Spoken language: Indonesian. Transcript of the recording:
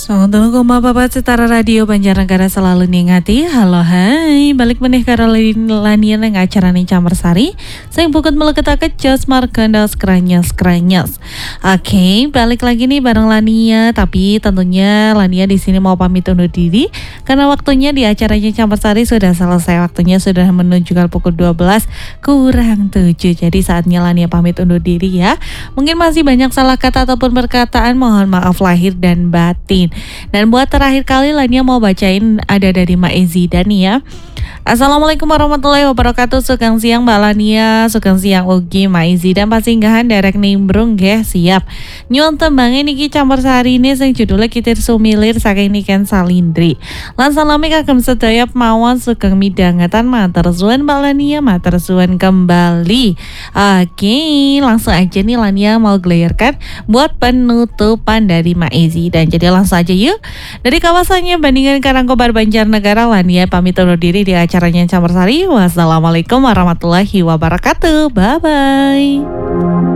101,4 Setara Radio Banjarnegara selalu ningati. Halo hai, balik meneh karo lanian yang acara nih Cambersari. Saya bukut meleketaket jos margandas kranyas. Oke, balik lagi nih bareng Lania. Tapi tentunya Lania di sini mau pamit undur diri karena waktunya di acaranya Cambersari sudah selesai. Waktunya sudah menunjukkan pukul 12 kurang 7. Jadi saatnya Lania pamit undur diri ya. Mungkin masih banyak salah kata ataupun perkataan, mohon maaf lahir dan batin. Dan buat terakhir kali Lania mau bacain ada dari Mak Ezida nih ya. Assalamualaikum warahmatullahi wabarakatuh. Sugeng siang Mbak Lania, sugeng siang ugi Mak Ezida pasinggahan derek nimbrung nggih siap. Nyuwun tembange niki Cambersari ini sing judulnya Kitir Sumilir saking Niken Salindri. Lan salami kagem sedaya mawon sugeng midhangeten matur suwun Mbak Lania, matur suwun kembali. Oke, langsung aja nih Lania mau gelayarkan buat penutupan dari Mak Ezida. Dan jadi langsung aja yuk. Dari kawasannya Bandingan Karangkobar Banjarnegara, Lania pamit undur diri di acaranya Cambersari. Wassalamualaikum warahmatullahi wabarakatuh. Bye bye.